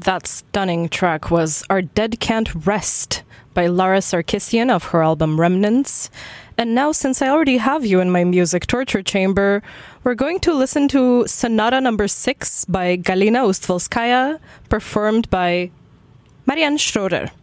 That stunning track was Our Dead Can't Rest by Lara Sarkissian of her album Remnants. And now, since I already have you in my music torture chamber, we're going to listen to Sonata number 6 by Galina Ustvolskaya, performed by Marianne Schroeder.